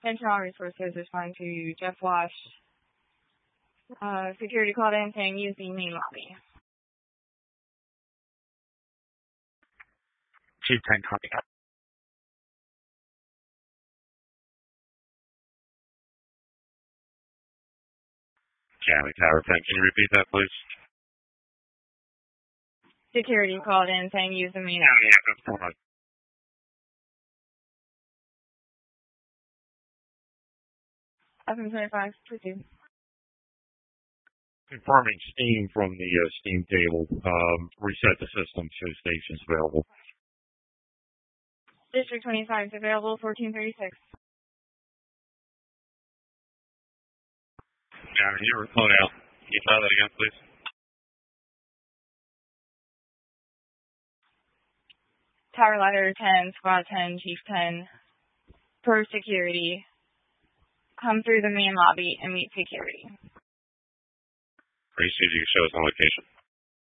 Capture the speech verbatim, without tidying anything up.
Central Resources responding to Jeff Wash. Uh, security called in saying use the main lobby. Chief ten copy. County Tower ten, can you repeat that, please? Security called in saying use the main lobby. Seven twenty-five, proceed. Confirming steam from the uh, steam table. Um, reset the system, show stations available. District twenty-five is available, fourteen thirty-six. County, you were close out. Can you try that again, please? Tower ladder ten, squad ten, chief ten, per security. Come through the main lobby and meet security. Pretty soon you can show us on location.